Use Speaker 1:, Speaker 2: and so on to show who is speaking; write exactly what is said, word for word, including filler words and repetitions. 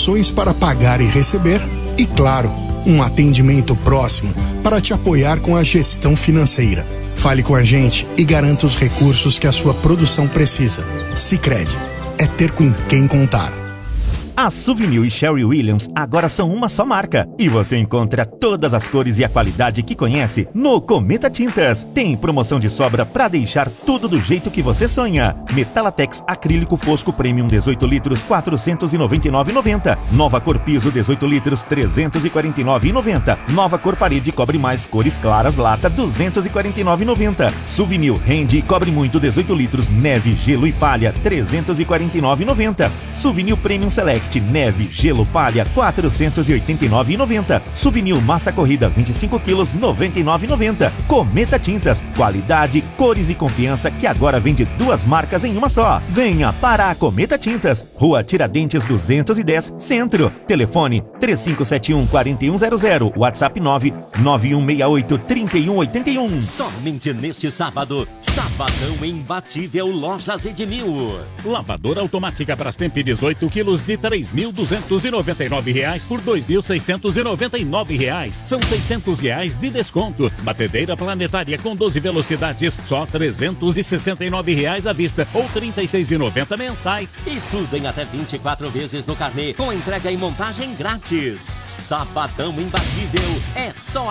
Speaker 1: opções para pagar e receber e, claro, um atendimento próximo para te apoiar com a gestão financeira. Fale com a gente e garanta os recursos que a sua produção precisa. Sicredi, é ter com quem contar.
Speaker 2: A Souvenir e Sherwin Williams agora são uma só marca e você encontra todas as cores e a qualidade que conhece no Cometa Tintas. Tem promoção de sobra para deixar tudo do jeito que você sonha. Metalatex acrílico fosco Premium dezoito litros, quatrocentos e noventa e nove reais e noventa centavos. Nova cor piso dezoito litros, trezentos e quarenta e nove reais e noventa centavos. Nova cor parede cobre mais cores claras lata, duzentos e quarenta e nove reais e noventa centavos. Souvenir rende e cobre muito dezoito litros, neve, gelo e palha, trezentos e quarenta e nove reais e noventa centavos. Souvenir Premium Select neve, gelo, palha, quatrocentos e oitenta e nove reais e noventa centavos. Souvenir massa corrida vinte e cinco quilos, noventa e nove reais e noventa centavos. Cometa Tintas, qualidade, cores e confiança que agora vende duas marcas em uma só. Venha para a Cometa Tintas, Rua Tiradentes duzentos e dez, Centro. Telefone três cinco sete um, quatro um zero zero, WhatsApp nove nove um seis oito, três um oito um.
Speaker 3: Somente neste sábado, sabadão imbatível Lojas Edmil.
Speaker 4: Lavadora automática Brastemp dezoito quilos de três mil duzentos e noventa e nove reais por dois mil seiscentos e noventa e nove reais. São seiscentos reais de desconto. Batedeira planetária com doze velocidades, só trezentos e sessenta e nove reais à vista ou trinta e seis reais e noventa centavos mensais.
Speaker 3: E tudo em até vinte e quatro vezes no carnê, com entrega e montagem grátis. Sabadão imbatível é só